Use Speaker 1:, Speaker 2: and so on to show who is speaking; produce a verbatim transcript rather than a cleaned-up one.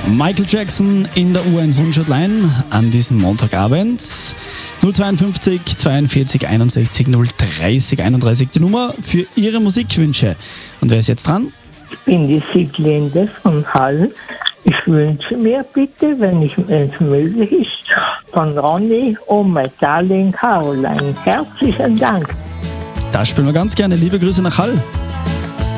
Speaker 1: Michael Jackson in der U eins Wunschhotline an diesem Montagabend. null zweiundfünfzig zweiundvierzig einundsechzig null dreißig einunddreißig die Nummer für Ihre Musikwünsche. Und wer ist jetzt dran?
Speaker 2: Ich bin die Sieglinde von Hall. Ich wünsche mir bitte, wenn ich, wenn es möglich ist, von Ronny und my darling Caroline. Herzlichen Dank.
Speaker 1: Das spielen wir ganz gerne. Liebe Grüße nach Hall.